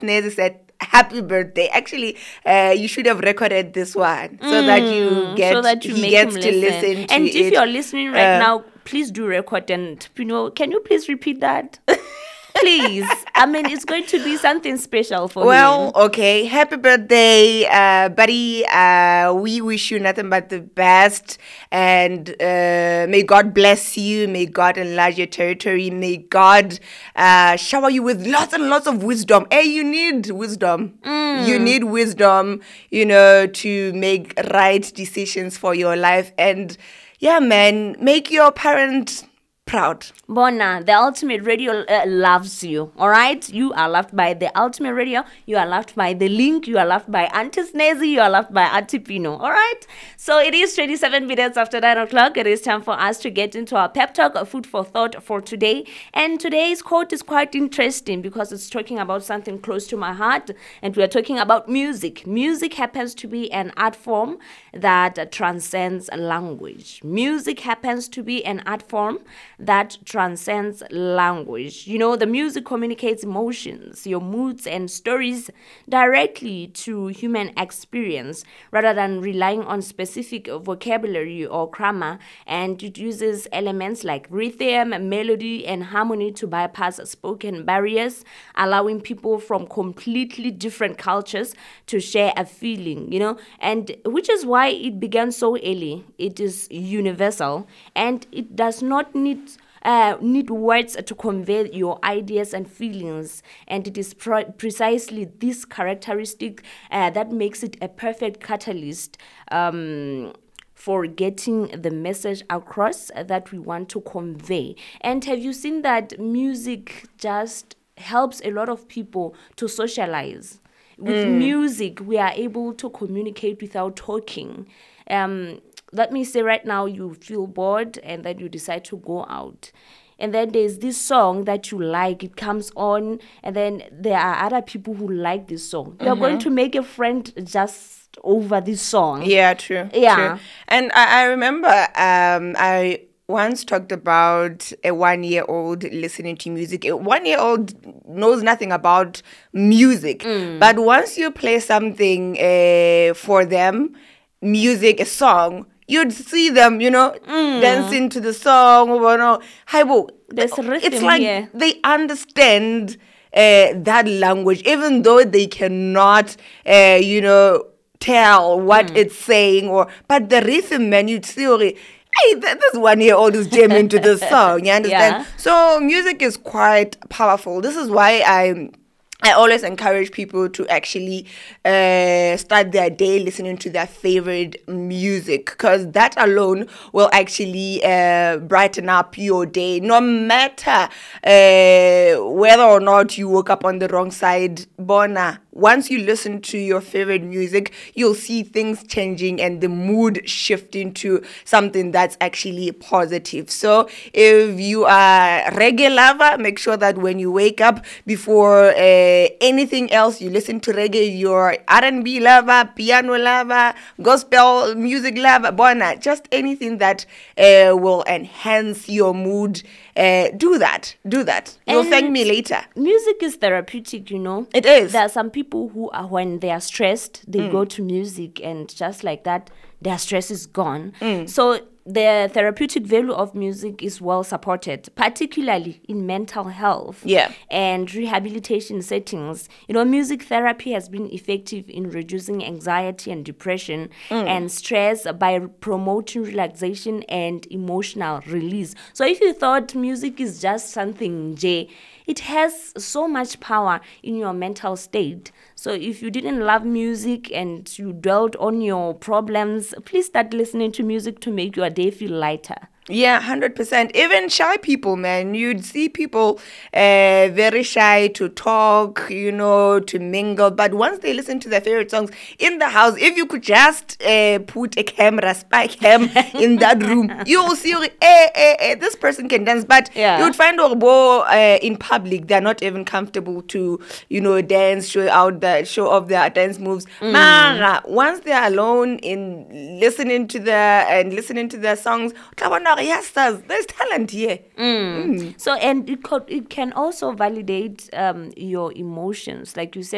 Snezzy said, happy birthday. Actually, you should have recorded this one so that you get so that you he make gets him to listen to and it. if you're listening right now, please do record, and can you please repeat that? Please. I mean, it's going to be something special for him. Okay. Happy birthday, buddy. We wish you nothing but the best. And may God bless you. May God enlarge your territory. May God shower you with lots and lots of wisdom. Hey, you need wisdom. You need wisdom, to make right decisions for your life. And yeah, man, make your parents proud. Bona, the Ultimate Radio loves you. All right, you are loved by the Ultimate Radio. You are loved by the Link. You are loved by Auntie Snezzy. You are loved by Auntie Pino. All right. So it is 27 minutes after 9 o'clock. It is time for us to get into our pep talk, food for thought for today. And today's quote is quite interesting because it's talking about something close to my heart, and we are talking about music. Music happens to be an art form that transcends language. Music happens to be an art form that transcends language. The music communicates emotions, your moods, and stories directly to human experience rather than relying on specific vocabulary or grammar, and it uses elements like rhythm, melody, and harmony to bypass spoken barriers, allowing people from completely different cultures to share a feeling, and which is why it began so early. It is universal, and it does not need words to convey your ideas and feelings, and it is precisely this characteristic that makes it a perfect catalyst for getting the message across that we want to convey. And have you seen that music just helps a lot of people to socialize? With music, we are able to communicate without talking. Let me say right now, you feel bored and then you decide to go out. And then there's this song that you like, it comes on, and then there are other people who like this song. You're going to make a friend just over this song. Yeah, true. Yeah. True. And I remember I once talked about a 1-year-old listening to music. A 1-year-old knows nothing about music. But once you play something for them, music, a song, you'd see them, dancing to the song. There's rhythm it's like here. they understand that language, even though they cannot, tell what it's saying. But the rhythm, man, you'd still... Hey, this 1-year-old is jamming to this song. You understand? Yeah. So music is quite powerful. This is why I always encourage people to actually start their day listening to their favorite music, because that alone will actually brighten up your day, no matter whether or not you woke up on the wrong side. Bona, once you listen to your favorite music, you'll see things changing and the mood shifting to something that's actually positive. So if you are a reggae lover, make sure that when you wake up, before anything else, you listen to reggae. You're R&B lover, piano lover, gospel music lover, bona, just anything that will enhance your mood. Do that. You'll thank me later. Music is therapeutic, It is. There are some people who are, when they are stressed, they go to music, and just like that, their stress is gone. So the therapeutic value of music is well supported, particularly in mental health and rehabilitation settings. Music therapy has been effective in reducing anxiety and depression and stress by promoting relaxation and emotional release. So if you thought music is just something, it has so much power in your mental state. So if you didn't love music and you dwelled on your problems, please start listening to music to make your day feel lighter. Yeah, 100%. Even shy people, man. You'd see people very shy to talk, to mingle. But once they listen to their favorite songs in the house, if you could just put a camera, spy cam in that room, you will see, this person can dance. But you would find in public, they're not even comfortable to, dance, show off their dance moves. Mara, once they're alone in listening to their songs, yes, there's talent here. So, and it can also validate your emotions. Like you said,